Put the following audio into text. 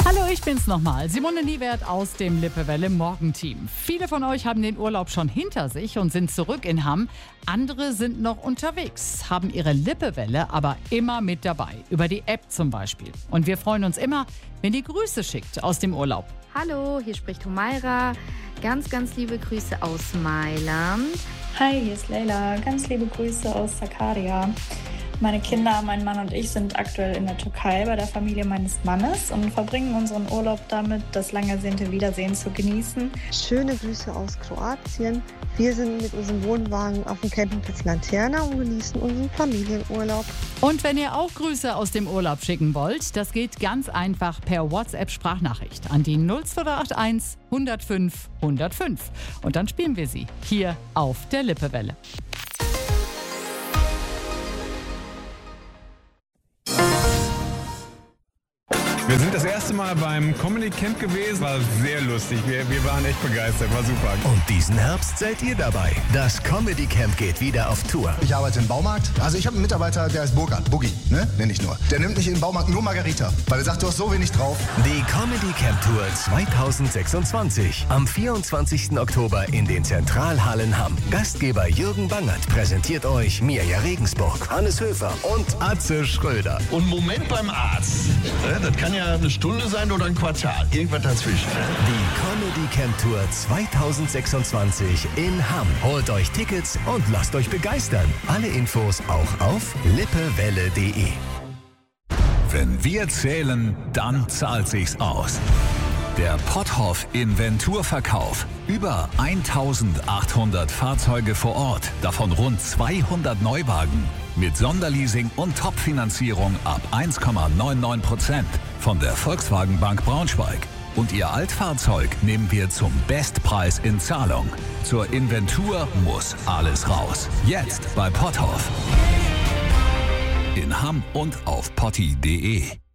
Hallo, ich bin's nochmal, Simone Niewert aus dem Lippewelle Morgenteam. Viele von euch haben den Urlaub schon hinter sich und sind zurück in Hamm. Andere sind noch unterwegs, haben ihre Lippewelle aber immer mit dabei, über die App zum Beispiel. Und wir freuen uns immer, wenn ihr Grüße schickt aus dem Urlaub. Hallo, hier spricht Humaira. Ganz, ganz liebe Grüße aus Mailand. Hi, hier ist Leila. Ganz liebe Grüße aus Sakarya. Meine Kinder, mein Mann und ich sind aktuell in der Türkei bei der Familie meines Mannes und verbringen unseren Urlaub damit, das lang ersehnte Wiedersehen zu genießen. Schöne Grüße aus Kroatien. Wir sind mit unserem Wohnwagen auf dem Campingplatz Lanterna und genießen unseren Familienurlaub. Und wenn ihr auch Grüße aus dem Urlaub schicken wollt, das geht ganz einfach per WhatsApp-Sprachnachricht an die 02081 105 105. Und dann spielen wir sie hier auf der Lippewelle. Wir sind das erste Mal beim Comedy Camp gewesen. War sehr lustig. Wir waren echt begeistert. War super. Und diesen Herbst seid ihr dabei. Das Comedy Camp geht wieder auf Tour. Ich arbeite im Baumarkt. Also ich habe einen Mitarbeiter, der heißt Burkhard. Boogie, ne? Nenn ich nur. Der nimmt mich im Baumarkt nur Margarita, weil er sagt, du hast so wenig drauf. Die Comedy Camp Tour 2026. Am 24. Oktober in den Zentralhallen Hamm. Gastgeber Jürgen Bangert präsentiert euch Mirja Regensburg, Hannes Höfer und Atze Schröder. Und Moment beim Arzt. Das kann ja eine Stunde sein oder ein Quartal. Irgendwas dazwischen. Die Comedy Camp Tour 2026 in Hamm. Holt euch Tickets und lasst euch begeistern. Alle Infos auch auf lippewelle.de. Wenn wir zählen, dann zahlt sich's aus. Der Potthoff Inventurverkauf. Über 1800 Fahrzeuge vor Ort, davon rund 200 Neuwagen. Mit Sonderleasing und Top-Finanzierung ab 1,99% von der Volkswagen Bank Braunschweig. Und Ihr Altfahrzeug nehmen wir zum Bestpreis in Zahlung. Zur Inventur muss alles raus. Jetzt bei Potthoff. In Hamm und auf potti.de.